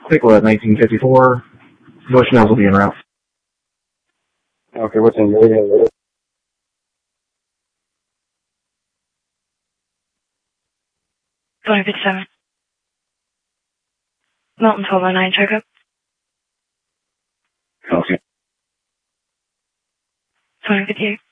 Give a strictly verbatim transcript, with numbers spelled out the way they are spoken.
Nicola, nineteen fifty-four. Bushnells will be en route. Okay, what's in your twenty fifty-seven. Mountain twelve oh nine, checkup. Okay. twenty fifty-eight.